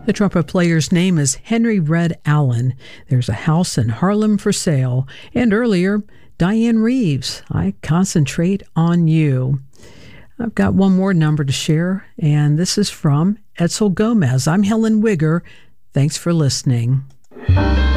The trumpet player's name is Henry Red Allen. There's a house in Harlem for sale. And earlier, Diane Reeves, I Concentrate on You. I've got one more number to share, and this is from Edsel Gomez. I'm Helen Wigger. Thanks for listening.